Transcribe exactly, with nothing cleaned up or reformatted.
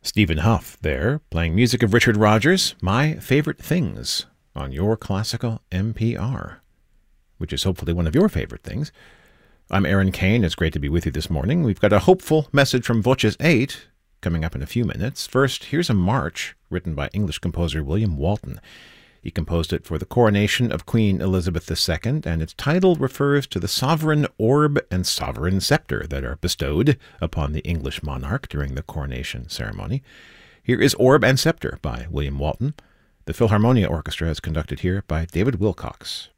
Stephen Huff there, playing music of Richard Rodgers, My Favorite Things, on your classical N P R, which is hopefully one of your favorite things. I'm Aaron Kane. It's great to be with you this morning. We've got a hopeful message from Voces eight coming up in a few minutes. First, here's a march written by English composer William Walton. He composed it for the coronation of Queen Elizabeth the Second, and its title refers to the sovereign orb and sovereign scepter that are bestowed upon the English monarch during the coronation ceremony. Here is Orb and Scepter by William Walton. The Philharmonia Orchestra is conducted here by David Wilcox.